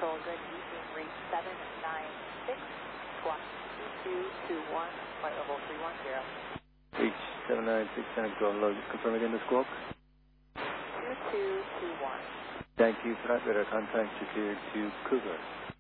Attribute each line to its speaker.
Speaker 1: control, good. Using reach 796, squawk 2221, flight level 310.
Speaker 2: Reach 796, Center Control, hello, just confirm again the squawk.
Speaker 1: 2221.
Speaker 2: Thank you, flight radar contact secured to Cougar.